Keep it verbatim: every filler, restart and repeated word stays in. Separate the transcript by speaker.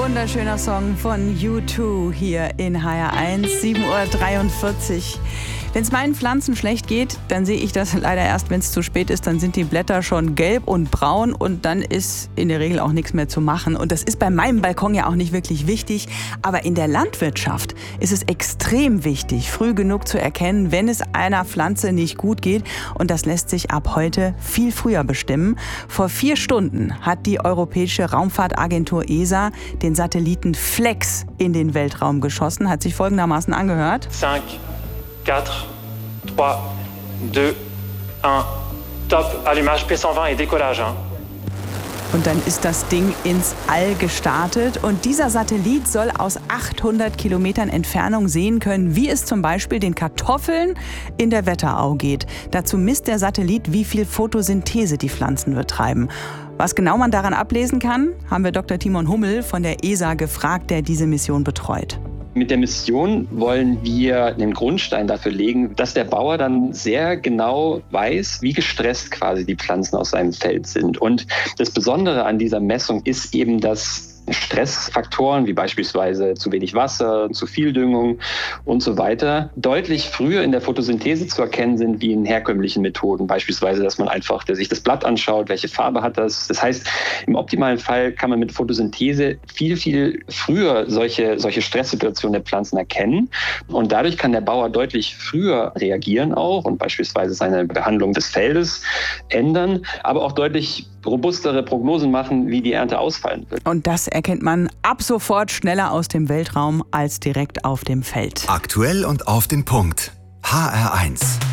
Speaker 1: wunderschöner Song von U zwei hier in H R eins, sieben Uhr dreiundvierzig. Wenn es meinen Pflanzen schlecht geht, dann sehe ich das leider erst, wenn es zu spät ist. Dann sind die Blätter schon gelb und braun und dann ist in der Regel auch nichts mehr zu machen. Und das ist bei meinem Balkon ja auch nicht wirklich wichtig. Aber in der Landwirtschaft ist es extrem wichtig, früh genug zu erkennen, wenn es einer Pflanze nicht gut geht. Und das lässt sich ab heute viel früher bestimmen. Vor vier Stunden hat die Europäische Raumfahrtagentur E S A den Satelliten Flex in den Weltraum geschossen. Hat sich folgendermaßen angehört.
Speaker 2: fünf, vier, drei, zwei, eins, top, Allumage P hundertzwanzig et décollage. Hein.
Speaker 1: Und dann ist das Ding ins All gestartet. Und dieser Satellit soll aus achthundert Kilometern Entfernung sehen können, wie es zum Beispiel den Kartoffeln in der Wetterau geht. Dazu misst der Satellit, wie viel Photosynthese die Pflanzen betreiben. Was genau man daran ablesen kann, haben wir Doktor Timon Hummel von der E S A gefragt, der diese Mission betreut.
Speaker 3: Mit der Mission wollen wir den Grundstein dafür legen, dass der Bauer dann sehr genau weiß, wie gestresst quasi die Pflanzen aus seinem Feld sind. Und das Besondere an dieser Messung ist eben, dass Stressfaktoren wie beispielsweise zu wenig Wasser, zu viel Düngung und so weiter deutlich früher in der Photosynthese zu erkennen sind wie in herkömmlichen Methoden. Beispielsweise, dass man einfach sich das Blatt anschaut, welche Farbe hat das. Das heißt, im optimalen Fall kann man mit Photosynthese viel, viel früher solche, solche Stresssituationen der Pflanzen erkennen. Und dadurch kann der Bauer deutlich früher reagieren auch und beispielsweise seine Behandlung des Feldes ändern, aber auch deutlich robustere Prognosen machen, wie die Ernte ausfallen wird.
Speaker 1: Und das erkennt man ab sofort schneller aus dem Weltraum als direkt auf dem Feld.
Speaker 4: Aktuell und auf den Punkt. H R eins.